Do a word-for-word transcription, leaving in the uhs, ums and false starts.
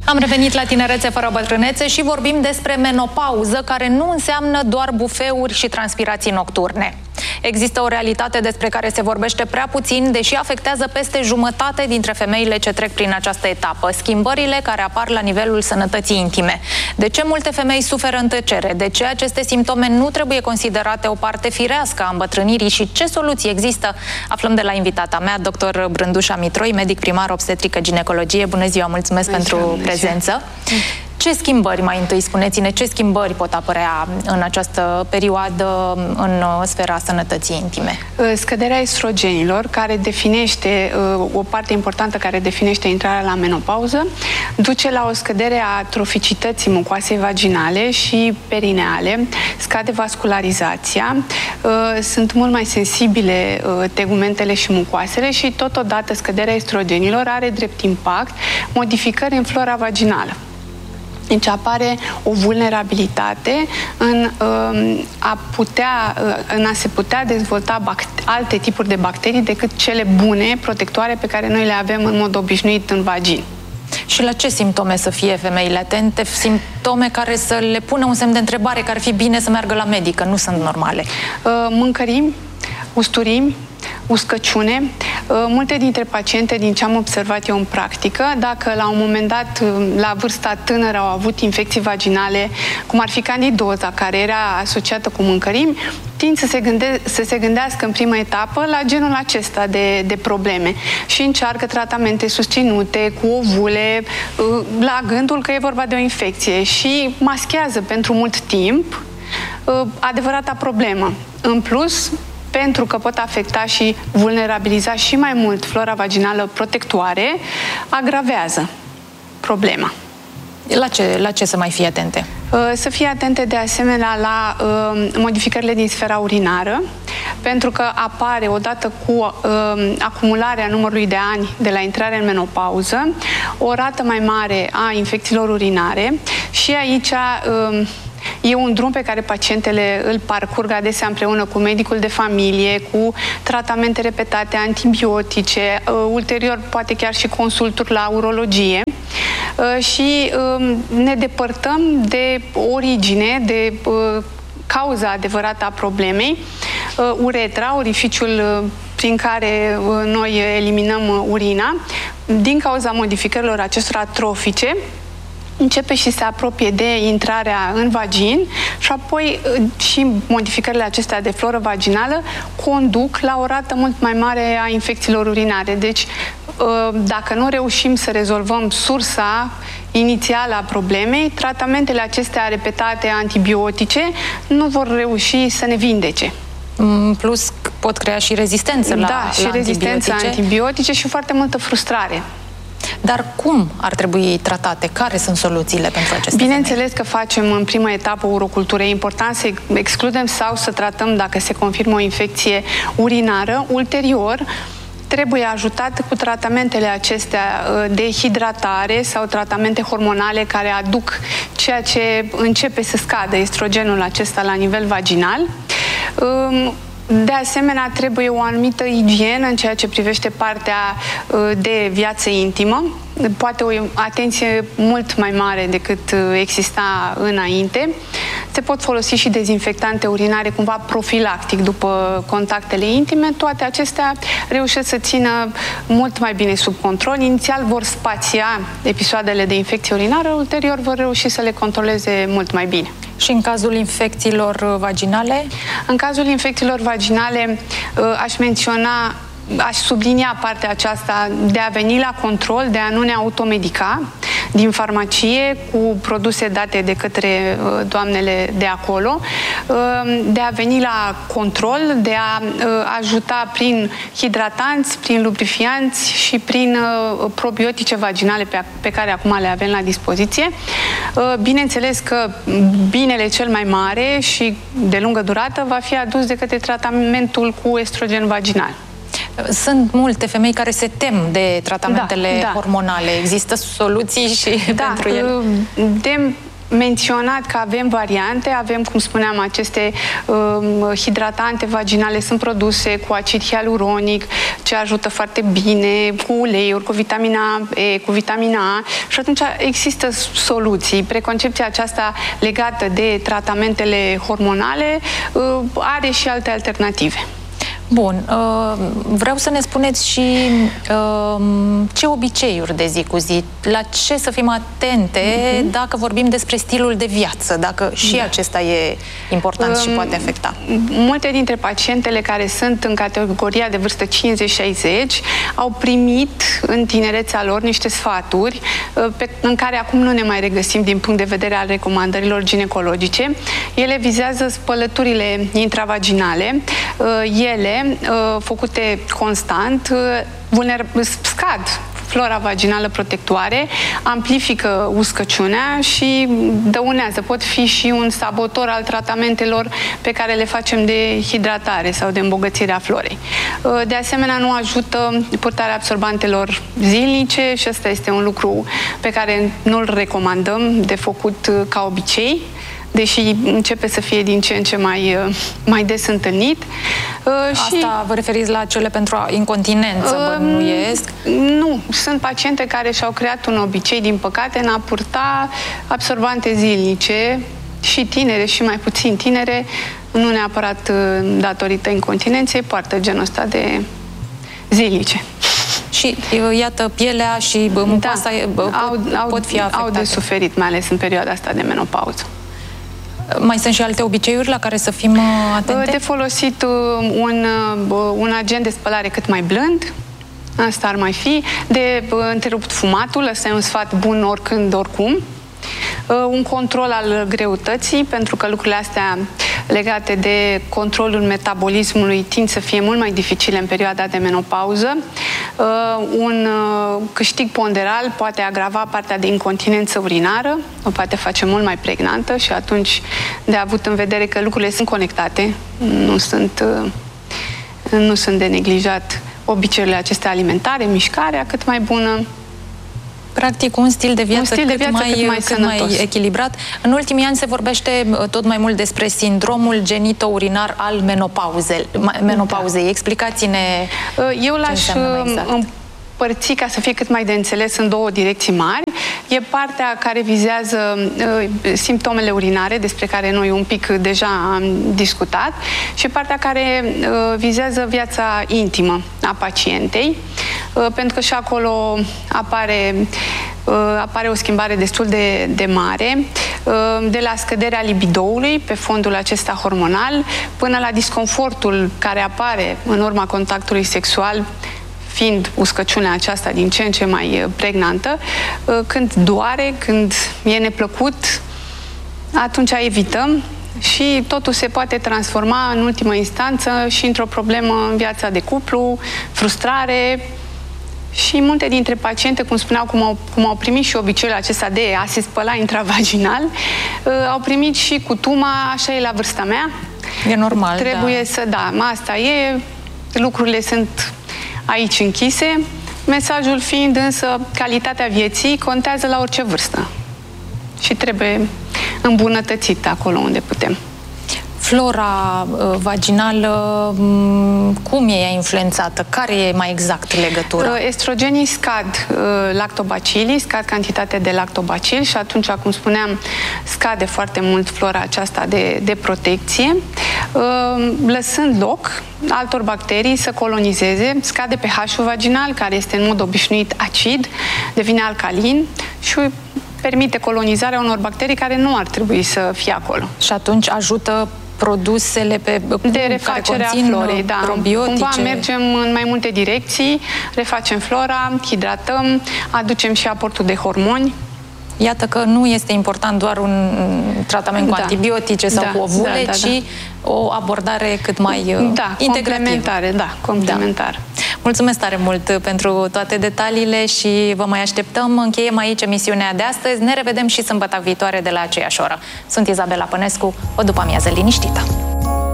Am revenit la Tinerețe fără bătrânețe și vorbim despre menopauză, care nu înseamnă doar bufeuri și transpirații nocturne. Există o realitate despre care se vorbește prea puțin, deși afectează peste jumătate dintre femeile ce trec prin această etapă. Schimbările care apar la nivelul sănătății intime. De ce multe femei suferă în tăcere? De ce aceste simptome nu trebuie considerate o parte firească a îmbătrânirii și ce soluții există? Aflăm de la invitata mea, doctor Brândușa Mitroi, medic primar obstetrică ginecologie. Bună ziua, mulțumesc bună pentru ziua, prezență. Ce schimbări, mai întâi spuneți-ne, ce schimbări pot apărea în această perioadă în sfera sănătății intime? Scăderea estrogenilor, care definește, o parte importantă care definește intrarea la menopauză, duce la o scădere a troficității mucoasei vaginale și perineale, scade vascularizația, sunt mult mai sensibile tegumentele și mucoasele și totodată scăderea estrogenilor are drept impact modificări în flora vaginală. Deci apare o vulnerabilitate în a, putea, în a se putea dezvolta alte tipuri de bacterii decât cele bune, protectoare, pe care noi le avem în mod obișnuit în vagin. Și la ce simptome să fie femeile atente? Simptome care să le pună un semn de întrebare, că ar fi bine să meargă la medic, că nu sunt normale. Mâncărimi, usturimi, uscăciune. Multe dintre paciente, din ce am observat eu în practică, dacă la un moment dat, la vârsta tânără, au avut infecții vaginale, cum ar fi candidoza, care era asociată cu mâncărimi, tind să se, gânde, să se gândească în prima etapă la genul acesta de, de probleme și încearcă tratamente susținute cu ovule, la gândul că e vorba de o infecție și maschează pentru mult timp adevărata problemă. În plus, pentru că pot afecta și vulnerabiliza și mai mult flora vaginală protectoare, agravează problema. La ce, la ce să mai fie atente? Să fie atente de asemenea la uh, modificările din sfera urinară, pentru că apare odată cu uh, acumularea numărului de ani de la intrarea în menopauză, o rată mai mare a infecțiilor urinare și aici uh, e un drum pe care pacientele îl parcurg adesea împreună cu medicul de familie, cu tratamente repetate antibiotice, uh, ulterior poate chiar și consulturi la urologie uh, și uh, ne depărtăm de origine, de uh, cauza adevărată a problemei, uh, uretra, orificiul uh, prin care uh, noi eliminăm urina, din cauza modificărilor acestora trofice, începe și se apropie de intrarea în vagin și apoi și modificările acestea de floră vaginală conduc la o rată mult mai mare a infecțiilor urinare. Deci, dacă nu reușim să rezolvăm sursa inițială a problemei, tratamentele acestea repetate antibiotice nu vor reuși să ne vindece. În plus, pot crea și rezistență la, da, și la rezistență antibiotice. antibiotice și foarte multă frustrare. Dar cum ar trebui tratate? Care sunt soluțiile pentru aceste Bineînțeles că facem în prima etapă urocultură. E important să excludem sau să tratăm dacă se confirmă o infecție urinară. Ulterior, trebuie ajutat cu tratamentele acestea de hidratare sau tratamente hormonale care aduc ceea ce începe să scadă estrogenul acesta la nivel vaginal. De asemenea, trebuie o anumită igienă în ceea ce privește partea de viață intimă, poate o atenție mult mai mare decât exista înainte. Se pot folosi și dezinfectante urinare cumva profilactic după contactele intime. Toate acestea reușesc să țină mult mai bine sub control. Inițial vor spația episoadele de infecție urinară, ulterior vor reuși să le controleze mult mai bine. Și în cazul infecțiilor vaginale? În cazul infecțiilor vaginale aș menționa, aș sublinia partea aceasta de a veni la control, de a nu ne automedica din farmacie cu produse date de către doamnele de acolo, de a veni la control, de a ajuta prin hidratanți, prin lubrifianți și prin probiotice vaginale pe, pe care acum le avem la dispoziție. Bineînțeles că binele cel mai mare și de lungă durată va fi adus de către tratamentul cu estrogen vaginal. Sunt multe femei care se tem de tratamentele da, da. hormonale. Există soluții și da, pentru ele? De menționat că avem variante, avem, cum spuneam, aceste um, hidratante vaginale, sunt produse cu acid hialuronic, ce ajută foarte bine, cu uleiuri, cu vitamina E, cu vitamina A, și atunci există soluții. Preconcepția aceasta legată de tratamentele hormonale uh, are și alte alternative. Bun, vreau să ne spuneți și ce obiceiuri de zi cu zi, la ce să fim atente mm-hmm. dacă vorbim despre stilul de viață, dacă și da. acesta e important um, și poate afecta. Multe dintre pacientele care sunt în categoria de vârstă cincizeci șaizeci au primit în tinerețea lor niște sfaturi pe, în care acum nu ne mai regăsim din punct de vedere al recomandărilor ginecologice. Ele vizează spălăturile intravaginale, ele făcute constant, scad flora vaginală protectoare, amplifică uscăciunea și dăunează. Pot fi și un sabotor al tratamentelor pe care le facem de hidratare sau de îmbogățire a florei. De asemenea, nu ajută purtarea absorbantelor zilnice și ăsta este un lucru pe care nu-l recomandăm de făcut ca obicei, deși începe să fie din ce în ce mai, mai des întâlnit. Asta și, vă referiți la cele pentru incontinență, uh, bănuiesc? Nu. Sunt paciente care și-au creat un obicei, din păcate, în a purta absorbante zilnice, și tinere și mai puțin tinere, nu neapărat datorită incontinenței, poartă genul ăsta de zilnice. Și, iată, pielea și mucoasa da, pot, au, pot fi afectate. Au de suferit, mai ales în perioada asta de menopauză. Mai sunt și alte obiceiuri la care să fim atente? De folosit un, un agent de spălare cât mai blând, asta ar mai fi, de întrerupt fumatul, ăsta e un sfat bun oricând, oricum. Un control al greutății, pentru că lucrurile astea legate de controlul metabolismului tind să fie mult mai dificile în perioada de menopauză. Un câștig ponderal poate agrava partea de incontinență urinară, o poate face mult mai pregnantă și atunci de avut în vedere că lucrurile sunt conectate, nu sunt, nu sunt de neglijat obiceiurile acestea alimentare, mișcarea cât mai bună. Practic, un stil de viață, stil de cât, viață mai, cât, mai, cât mai echilibrat. În ultimii ani se vorbește tot mai mult despre sindromul genito-urinar al menopauzei. menopauzei. Da. Explicați-ne Eu l-aș exact. împărți, ca să fie cât mai de înțeles, în două direcții mari. E partea care vizează uh, simptomele urinare, despre care noi un pic deja am discutat, și partea care uh, vizează viața intimă a pacientei, uh, pentru că și acolo apare, uh, apare o schimbare destul de, de mare, uh, de la scăderea libidoului pe fondul acesta hormonal, până la disconfortul care apare în urma contactului sexual, fiind uscăciunea aceasta din ce în ce mai pregnantă, când doare, când e neplăcut, atunci evităm și totul se poate transforma în ultimă instanță și într-o problemă în viața de cuplu, frustrare. Și multe dintre paciente, cum spuneau, cum au, cum au primit și obiceiul acesta de a se spăla intravaginal, au primit și cutuma, așa e la vârsta mea. E normal, Trebuie da. să, da, asta e, lucrurile sunt aici închise, mesajul fiind însă calitatea vieții contează la orice vârstă și trebuie îmbunătățită acolo unde putem. Flora uh, vaginală, um, cum e ea influențată? Care e mai exact legătura? Uh, estrogenii scad uh, lactobacilii, scad cantitatea de lactobacili și atunci, cum spuneam, scade foarte mult flora aceasta de, de protecție, uh, lăsând loc altor bacterii să colonizeze, scade pH-ul vaginal, care este în mod obișnuit acid, devine alcalin și permite colonizarea unor bacterii care nu ar trebui să fie acolo. Și atunci ajută produsele pe de refacere a florei, da. Probiotice. Cumva mergem în mai multe direcții, refacem flora, hidratăm, aducem și aportul de hormoni. Iată că nu este important doar un tratament cu da. antibiotice sau da, cu ovule, da, da, ci da. o abordare cât mai da, integrativă. Complementare, da, complementar. Da. Mulțumesc tare mult pentru toate detaliile și vă mai așteptăm. Încheiem aici emisiunea de astăzi. Ne revedem și sâmbătă viitoare de la aceeași oră. Sunt Izabela Pănescu, o după amiază liniștită.